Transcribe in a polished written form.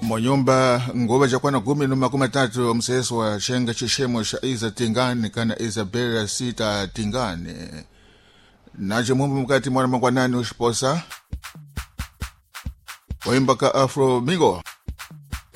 Monyumba ngoba jakwana 13 mseso wa shenga chishemo sha Iza Tingani kana Isabella Sita Tingani. Naje mumbu mkati mwana mangwanani ushiposa. Waimbaka Afro Migo.